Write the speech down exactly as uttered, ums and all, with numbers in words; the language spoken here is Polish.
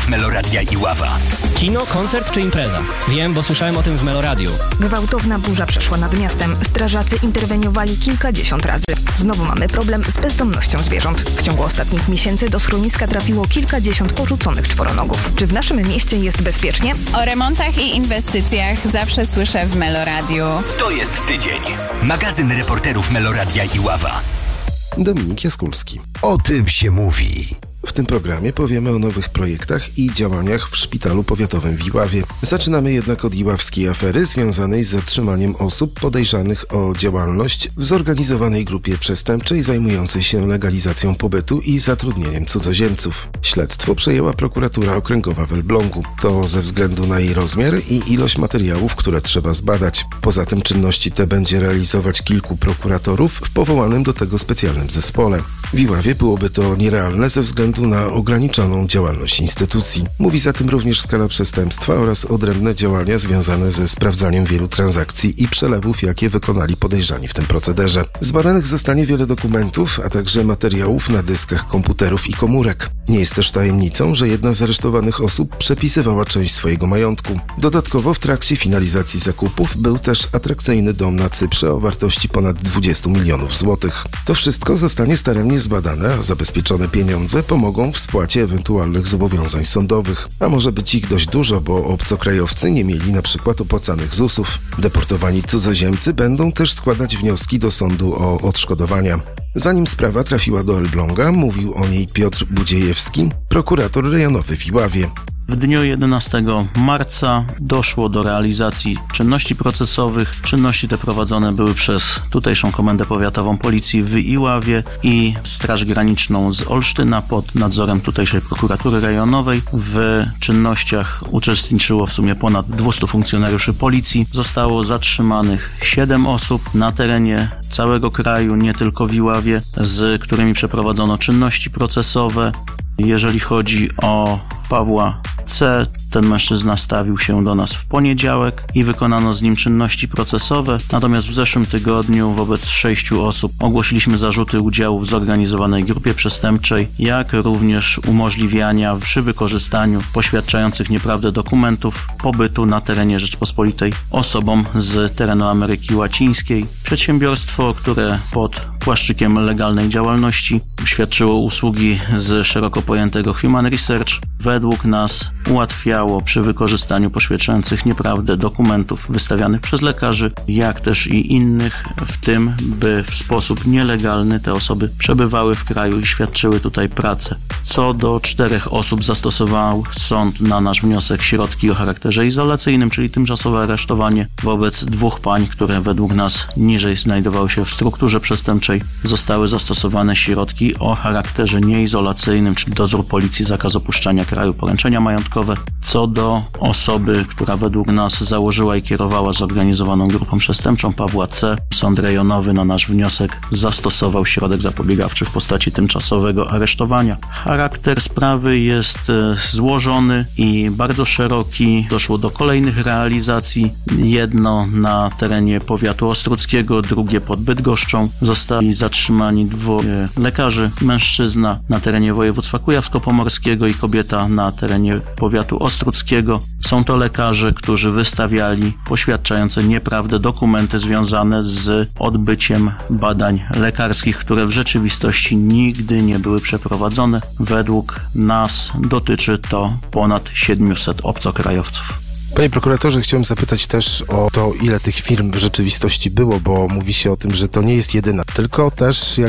Meloradia Iława. Kino, koncert czy impreza? Wiem, bo słyszałem o tym w Meloradiu. Gwałtowna burza przeszła nad miastem. Strażacy interweniowali kilkadziesiąt razy. Znowu mamy problem z bezdomnością zwierząt. W ciągu ostatnich miesięcy do schroniska trafiło kilkadziesiąt porzuconych czworonogów. Czy w naszym mieście jest bezpiecznie? O remontach i inwestycjach zawsze słyszę w Meloradiu. To jest tydzień. Magazyn reporterów Meloradia Iława. Dominik Jaskulski. O tym się mówi. W tym programie powiemy o nowych projektach i działaniach w szpitalu powiatowym w Iławie. Zaczynamy jednak od iławskiej afery związanej z zatrzymaniem osób podejrzanych o działalność w zorganizowanej grupie przestępczej zajmującej się legalizacją pobytu i zatrudnieniem cudzoziemców. Śledztwo przejęła prokuratura okręgowa w Elblągu. To ze względu na jej rozmiar i ilość materiałów, które trzeba zbadać. Poza tym czynności te będzie realizować kilku prokuratorów w powołanym do tego specjalnym zespole. W Iławie byłoby to nierealne ze względu na ograniczoną działalność instytucji. Mówi za tym również skala przestępstwa oraz odrębne działania związane ze sprawdzaniem wielu transakcji i przelewów, jakie wykonali podejrzani w tym procederze. Zbadanych zostanie wiele dokumentów, a także materiałów na dyskach komputerów i komórek. Nie jest też tajemnicą, że jedna z aresztowanych osób przepisywała część swojego majątku. Dodatkowo w trakcie finalizacji zakupów był też atrakcyjny dom na Cyprze o wartości ponad dwadzieścia milionów złotych. To wszystko zostanie starannie zbadane, a zabezpieczone pieniądze pomogą w spłacie ewentualnych zobowiązań sądowych. A może być ich dość dużo, bo obcokrajowcy nie mieli na przykład opłacanych zusów. Deportowani cudzoziemcy będą też składać wnioski do sądu o odszkodowania. Zanim sprawa trafiła do Elbląga, mówił o niej Piotr Budziejewski, prokurator rejonowy w Iławie. W dniu jedenastego marca doszło do realizacji czynności procesowych. Czynności te prowadzone były przez tutejszą Komendę Powiatową Policji w Iławie i Straż Graniczną z Olsztyna pod nadzorem tutejszej prokuratury rejonowej. W czynnościach uczestniczyło w sumie ponad dwieście funkcjonariuszy policji. Zostało zatrzymanych siedem osób na terenie całego kraju, nie tylko w Iławie, z którymi przeprowadzono czynności procesowe. Jeżeli chodzi o Pawła C., ten mężczyzna stawił się do nas w poniedziałek i wykonano z nim czynności procesowe. Natomiast w zeszłym tygodniu wobec sześciu osób ogłosiliśmy zarzuty udziału w zorganizowanej grupie przestępczej, jak również umożliwiania przy wykorzystaniu poświadczających nieprawdę dokumentów pobytu na terenie Rzeczpospolitej osobom z terenu Ameryki Łacińskiej. Przedsiębiorstwo, które pod płaszczykiem legalnej działalności świadczyło usługi z szeroko pojętego Human Research, według nas ułatwiało przy wykorzystaniu poświadczających nieprawdę dokumentów wystawianych przez lekarzy, jak też i innych, w tym by w sposób nielegalny te osoby przebywały w kraju i świadczyły tutaj pracę. Co do czterech osób zastosował sąd na nasz wniosek środki o charakterze izolacyjnym, czyli tymczasowe aresztowanie. Wobec dwóch pań, które według nas niżej znajdowały się w strukturze przestępczej, zostały zastosowane środki o charakterze nieizolacyjnym, czyli dozór policji, zakaz opuszczania kraju, poręczenia majątkowe. Co do osoby, która według nas założyła i kierowała zorganizowaną grupą przestępczą, Pawła C., sąd rejonowy na nasz wniosek zastosował środek zapobiegawczy w postaci tymczasowego aresztowania. Charakter sprawy jest złożony i bardzo szeroki. Doszło do kolejnych realizacji. Jedno na terenie powiatu ostródzkiego, drugie pod Bydgoszczą. Zostali zatrzymani dwoje lekarzy, mężczyzna na terenie województwa kujawsko-pomorskiego i kobieta na terenie powiatu ostródzkiego. Są to lekarze, którzy wystawiali poświadczające nieprawdę dokumenty związane z odbyciem badań lekarskich, które w rzeczywistości nigdy nie były przeprowadzone. Według nas dotyczy to ponad siedmiuset obcokrajowców. Panie prokuratorze, chciałem zapytać też o to, ile tych firm w rzeczywistości było, bo mówi się o tym, że to nie jest jedyna, tylko też jak